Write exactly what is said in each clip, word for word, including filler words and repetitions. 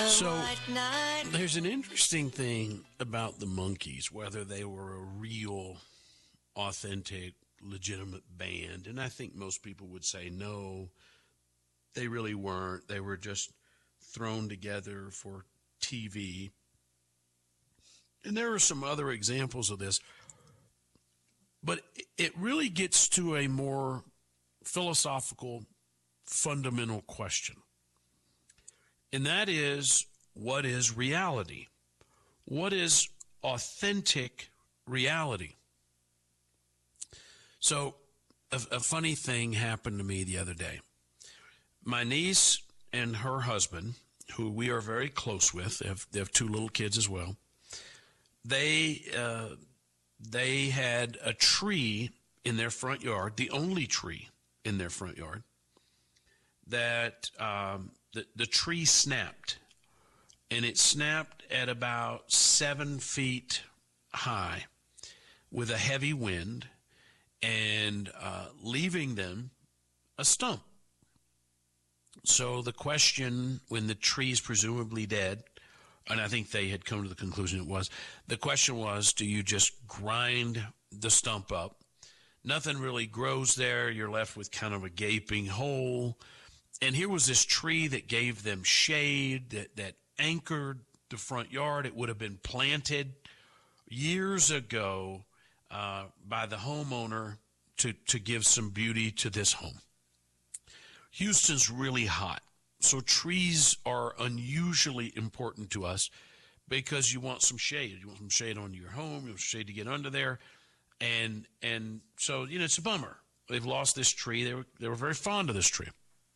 So there's an interesting thing about the Monkees, whether they were a real, authentic, legitimate band. And I think most people would say, no, they really weren't. They were just thrown together for T V. And there are some other examples of this. But it really gets to a more philosophical, fundamental question. And that is, what is reality? What is authentic reality? So a, a funny thing happened to me the other day. My niece and her husband, who we are very close with, they have, they have two little kids as well, they uh, they had a tree in their front yard, the only tree in their front yard, that um, the, the tree snapped. And it snapped at about seven feet high with a heavy wind and uh, leaving them a stump. So the question, when the tree's presumably dead, and I think they had come to the conclusion it was, the question was, do you just grind the stump up? Nothing really grows there. You're left with kind of a gaping hole. And here was this tree that gave them shade, that, that anchored the front yard. It would have been planted years ago uh, by the homeowner to, to give some beauty to this home. Houston's really hot, so trees are unusually important to us because you want some shade. You want some shade on your home. You want shade to get under there. And and so, you know, it's a bummer. They've lost this tree. They were, they were very fond of this tree.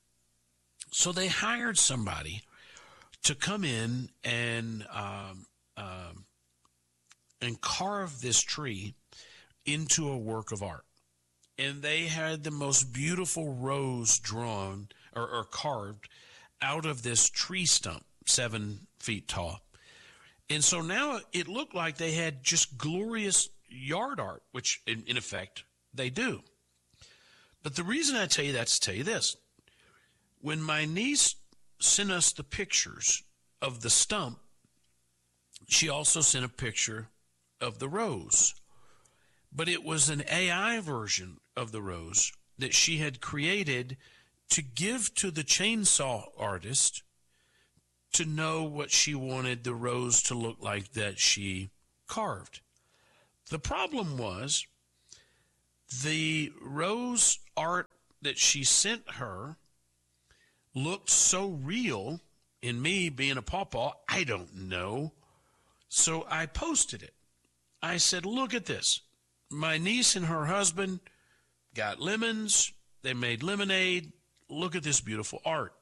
So they hired somebody to come in and um, um, and carve this tree into a work of art. And they had the most beautiful rose drawn or, or carved out of this tree stump, seven feet tall. And so now it looked like they had just glorious yard art, which in, in effect they do. But the reason I tell you that is to tell you this. When my niece sent us the pictures of the stump, she also sent a picture of the rose. But it was an A I version of the rose that she had created to give to the chainsaw artist to know what she wanted the rose to look like that she carved. The problem was the rose art that she sent her looked so real, in me being a pawpaw, I don't know. So I posted it. I said, look at this. My niece and her husband got lemons. They made lemonade. Look at this beautiful art.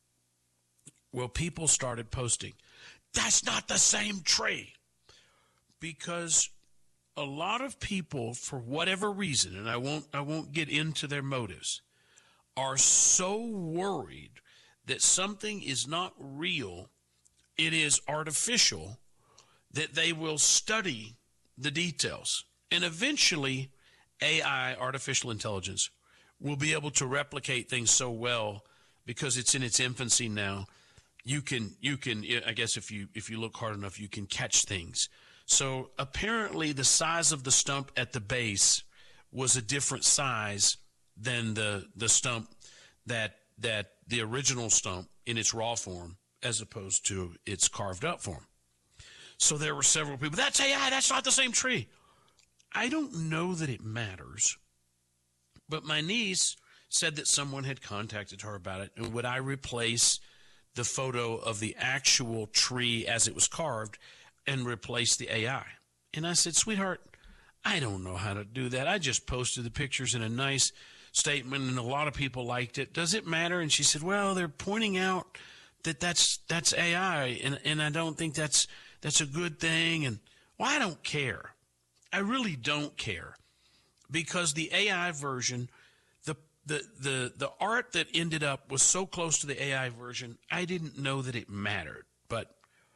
Well, people started posting, that's not the same tree. Because a lot of people, for whatever reason, and I won't, I won't get into their motives, are so worried that something is not real, it is artificial, that they will study the details. And eventually, A I, artificial intelligence, will be able to replicate things so well because it's in its infancy now. You can, you can. I guess if you if you look hard enough, you can catch things. So apparently, the size of the stump at the base was a different size than the the stump that that the original stump in its raw form, as opposed to its carved up form. So there were several people. That's A I. That's not the same tree. I don't know that it matters, but my niece said that someone had contacted her about it, and would I replace the photo of the actual tree as it was carved and replace the A I? And I said, sweetheart, I don't know how to do that. I just posted the pictures in a nice statement, and a lot of people liked it. Does it matter? And she said, well, they're pointing out that that's that's A I, and, and I don't think that's that's a good thing. And well, I don't care. I really don't care, because the A I version, the, the the the art that ended up was so close to the A I version, I didn't know that it mattered. But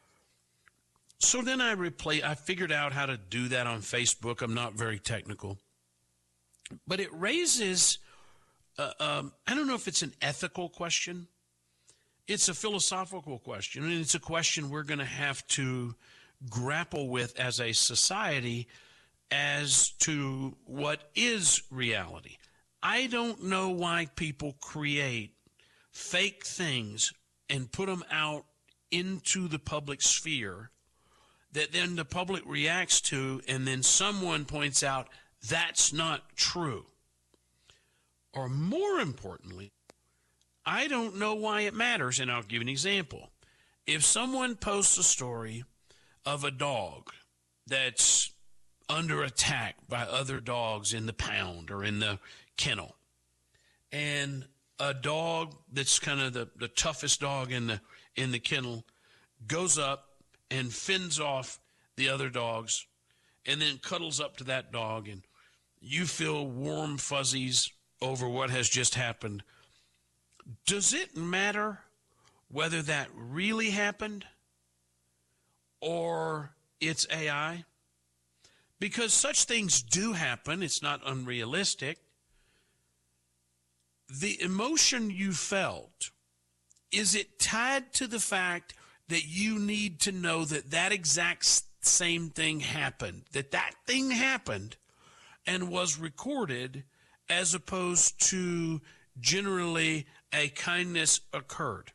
so then I replay. I figured out how to do that on Facebook. I'm not very technical, but it raises, uh, um, I don't know if it's an ethical question. It's a philosophical question, and it's a question we're going to have to grapple with as a society as to what is reality. I don't know why people create fake things and put them out into the public sphere that then the public reacts to, and then someone points out that's not true. Or more importantly, I don't know why it matters, and I'll give you an example. If someone posts a story of a dog that's under attack by other dogs in the pound or in the kennel, and a dog that's kind of the, the toughest dog in the in the kennel goes up and fends off the other dogs and then cuddles up to that dog, and you feel warm fuzzies over what has just happened. Does it matter whether that really happened or it's A I? Because such things do happen. It's not unrealistic. The emotion you felt, is it tied to the fact that you need to know that that exact same thing happened, that that thing happened and was recorded, as opposed to generally a kindness occurred?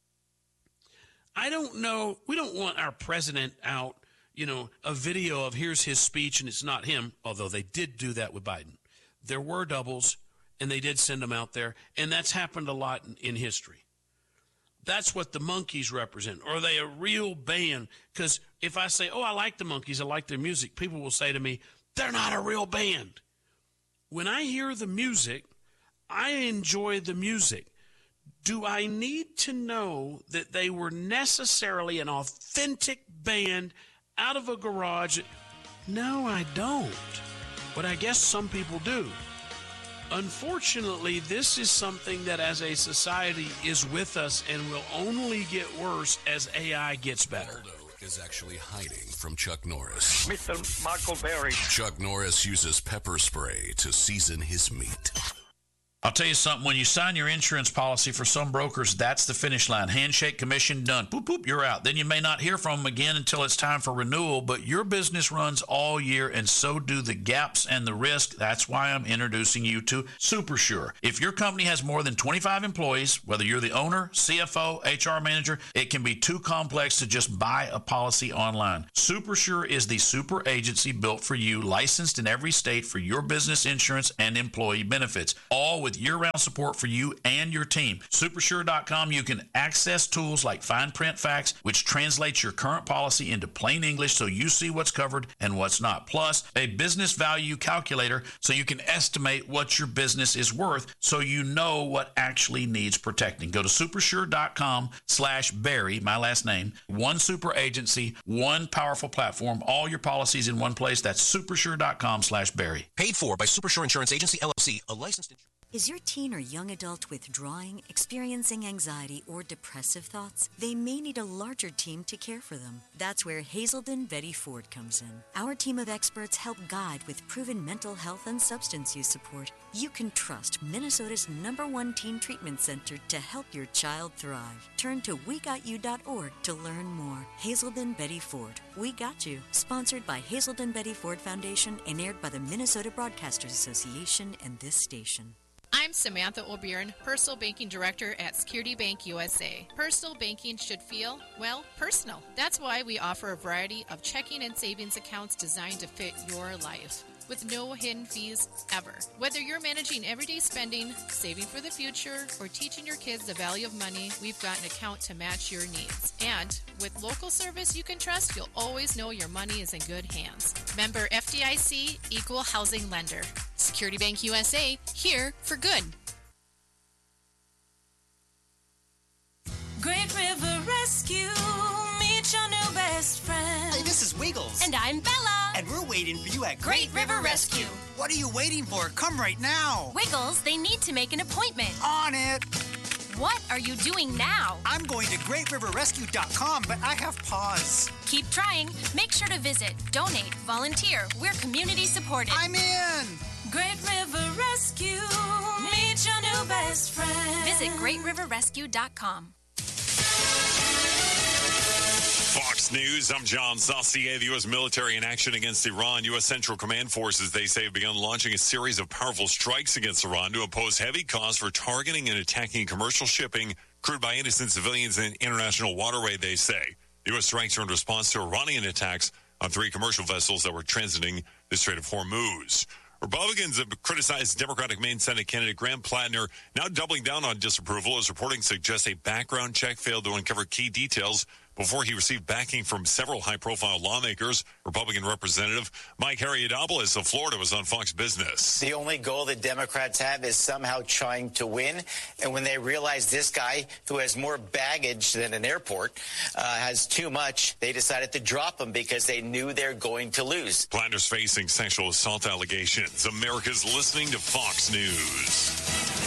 I don't know. We don't want our president out, you know, a video of here's his speech and it's not him, although they did do that with Biden. There were doubles, and they did send them out there, and that's happened a lot in, in history. That's what the Monkees represent. Are they a real band? Because if I say, oh, I like the Monkees, I like their music, people will say to me, they're not a real band. When I hear the music, I enjoy the music. Do I need to know that they were necessarily an authentic band out of a garage? No, I don't. But I guess some people do. Unfortunately, this is something that as a society is with us and will only get worse as A I gets better. Waldo is actually hiding from Chuck Norris. Mister Michael Berry. Chuck Norris uses pepper spray to season his meat. I'll tell you something, when you sign your insurance policy for some brokers, that's the finish line. Handshake, commission, done. Boop, boop, you're out. Then you may not hear from them again until it's time for renewal, but your business runs all year, and so do the gaps and the risk. That's why I'm introducing you to SuperSure. If your company has more than twenty-five employees, whether you're the owner, C F O, H R manager, it can be too complex to just buy a policy online. SuperSure is the super agency built for you, licensed in every state for your business insurance and employee benefits, all with year-round support for you and your team. Supersure dot com, you can access tools like Fine Print Facts, which translates your current policy into plain English so you see what's covered and what's not. Plus, a business value calculator so you can estimate what your business is worth so you know what actually needs protecting. Go to Supersure dot com slash Barry, my last name. One super agency, one powerful platform, all your policies in one place. That's Supersure dot com slash Barry. Paid for by Supersure Insurance Agency, L L C, a licensed insurance. Is your teen or young adult withdrawing, experiencing anxiety, or depressive thoughts? They may need a larger team to care for them. That's where Hazelden Betty Ford comes in. Our team of experts help guide with proven mental health and substance use support. You can trust Minnesota's number one teen treatment center to help your child thrive. Turn to we got you dot org to learn more. Hazelden Betty Ford. We Got You. Sponsored by Hazelden Betty Ford Foundation and aired by the Minnesota Broadcasters Association and this station. I'm Samantha O'Byrne, Personal Banking Director at Security Bank U S A. Personal banking should feel, well, personal. That's why we offer a variety of checking and savings accounts designed to fit your life, with no hidden fees ever. Whether you're managing everyday spending, saving for the future, or teaching your kids the value of money, we've got an account to match your needs. And with local service you can trust, you'll always know your money is in good hands. Member F D I C, Equal Housing Lender. Security Bank U S A, here for good. Great River Rescue, meet your new best friend. Hey, this is Wiggles. And I'm Bella. And we're waiting for you at Great River Rescue. What are you waiting for? Come right now. Wiggles, they need to make an appointment. On it. What are you doing now? I'm going to great river rescue dot com, but I have pause. Keep trying. Make sure to visit, donate, volunteer. We're community supported. I'm in. Great River Rescue, meet your new best friend. Visit great river rescue dot com. Fox News, I'm John Saucier. The U S military in action against Iran. U S Central Command forces, they say, have begun launching a series of powerful strikes against Iran to impose heavy costs for targeting and attacking commercial shipping crewed by innocent civilians in international waterway, they say. The U S strikes are in response to Iranian attacks on three commercial vessels that were transiting the Strait of Hormuz. Republicans have criticized Democratic Maine Senate candidate Graham Plattner, now doubling down on disapproval as reporting suggests a background check failed to uncover key details before he received backing from several high-profile lawmakers. Republican Representative Mike Harriadopoulos of Florida was on Fox Business. The only goal the Democrats have is somehow trying to win. And when they realize this guy, who has more baggage than an airport, uh, has too much, they decided to drop him because they knew they're going to lose. Plattner's facing sexual assault allegations. America's listening to Fox News.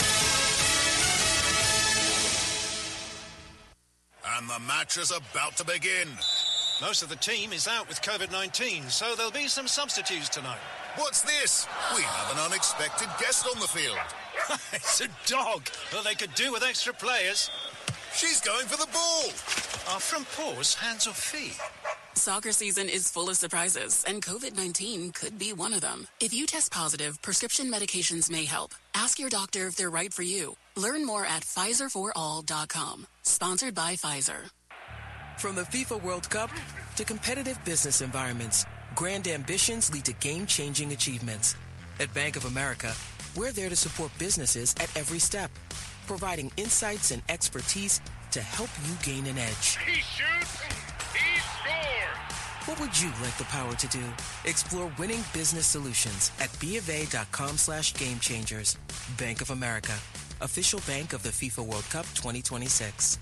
And the match is about to begin. Most of the team is out with COVID nineteen, so there'll be some substitutes tonight. What's this? We have an unexpected guest on the field. It's a dog. Well, they could do with extra players. She's going for the ball. Are front paws hands or feet? Soccer season is full of surprises, and COVID nineteen could be one of them. If you test positive, prescription medications may help. Ask your doctor if they're right for you. Learn more at Pfizer for all dot com. Sponsored by Pfizer. From the FIFA World Cup to competitive business environments, grand ambitions lead to game-changing achievements. At Bank of America, we're there to support businesses at every step, providing insights and expertise to help you gain an edge. He shoots, he scores! What would you like the power to do? Explore winning business solutions at BofA.com slash game changers. Bank of America, official bank of the FIFA World Cup twenty twenty-six.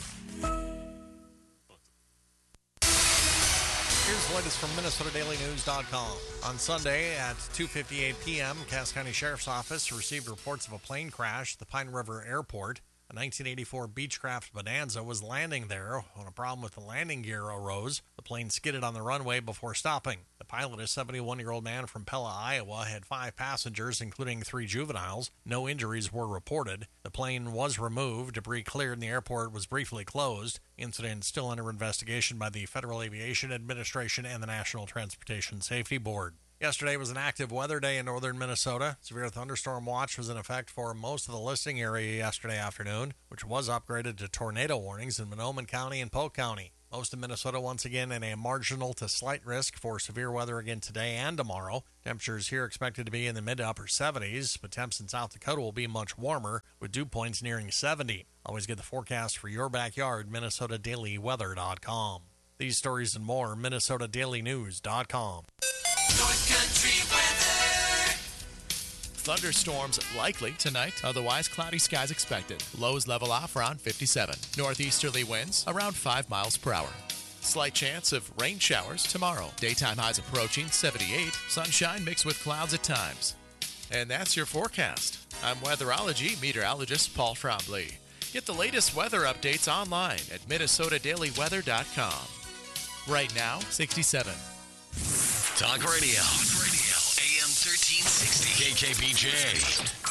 Here's the latest from Minnesota Daily News dot com. On Sunday at two fifty-eight p.m., Cass County Sheriff's Office received reports of a plane crash at the Pine River Airport. A nineteen eighty-four Beechcraft Bonanza was landing there when a problem with the landing gear arose. The plane skidded on the runway before stopping. The pilot, a seventy-one-year-old man from Pella, Iowa, had five passengers, including three juveniles. No injuries were reported. The plane was removed, debris cleared, and the airport was briefly closed. Incident still under investigation by the Federal Aviation Administration and the National Transportation Safety Board. Yesterday was an active weather day in northern Minnesota. Severe thunderstorm watch was in effect for most of the listing area yesterday afternoon, which was upgraded to tornado warnings in Monoman County and Polk County. Most of Minnesota once again in a marginal to slight risk for severe weather again today and tomorrow. Temperatures here expected to be in the mid to upper seventies, but temps in South Dakota will be much warmer, with dew points nearing seventy. Always get the forecast for your backyard, Minnesota Daily Weather dot com. These stories and more, Minnesota Daily News dot com. North Country weather. Thunderstorms likely tonight, otherwise cloudy skies expected. Lows level off around fifty-seven. Northeasterly winds around five miles per hour. Slight chance of rain showers tomorrow. Daytime highs approaching seventy-eight. Sunshine mixed with clouds at times. And that's your forecast. I'm weatherology meteorologist Paul Trombley. Get the latest weather updates online at Minnesota Daily Weather dot com. Right now, sixty-seven. Talk Radio. Talk Radio. A M thirteen sixty. K K B J.